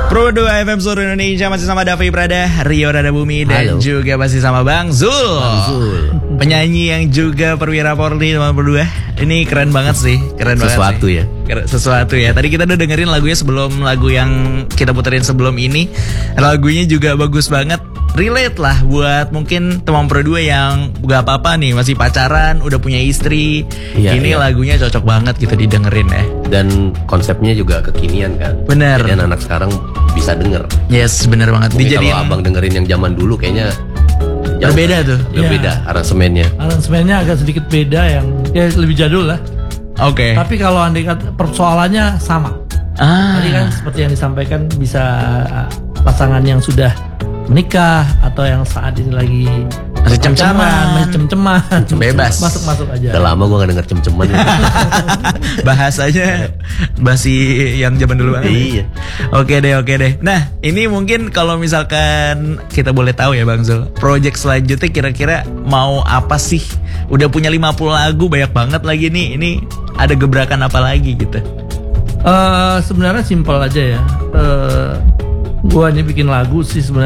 Pro 2 FM seluruh Indonesia masih sama Davi Prada, Rio Rada Bumi, dan juga masih sama Bang Zul. Penyanyi yang juga perwira Polri sama Pro 2. Ini keren banget sih, keren sesuatu banget sih. Sesuatu ya. Tadi kita udah dengerin lagunya sebelum lagu yang kita puterin sebelum ini. Lagunya juga bagus banget. Relate lah buat mungkin teman Pro 2 yang gak apa-apa nih, masih pacaran, udah punya istri. Ini lagunya cocok banget gitu didengerin ya. Dan konsepnya juga kekinian kan. Bener. Jadi anak sekarang bisa denger. Yes, bener banget. Kalau abang dengerin yang zaman dulu kayaknya berbeda tuh. Berbeda aransemennya. Aransemennya agak sedikit beda, yang ya lebih jadul lah. Oke. Tapi kalau andai kata persoalannya sama. Tadi kan seperti yang disampaikan, bisa pasangan yang sudah menikah atau yang saat ini lagi masih cem-ceman, bebas, masuk aja. Udah lama gue gak denger cem-ceman. Bahasanya basi yang zaman dulu banget. Iya. Oke deh. Nah, ini mungkin kalau misalkan kita boleh tahu ya Bang Zul, project selanjutnya kira-kira mau apa sih? Udah punya 50 lagu, banyak banget lagi nih. Ini ada gebrakan apa lagi gitu? Sebenarnya simpel aja ya. Gua ini bikin lagu sih sebenarnya